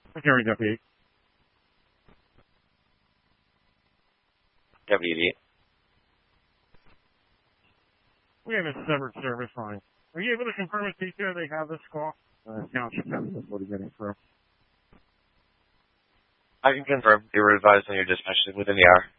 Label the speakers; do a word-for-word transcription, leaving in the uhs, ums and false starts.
Speaker 1: Gary Deputy.
Speaker 2: Deputy.
Speaker 1: We have a severed service line. Are you able to confirm with P T O they have this call? Uh, township has what are you getting through?
Speaker 2: I can confirm. You were advised on your dispatch within the hour.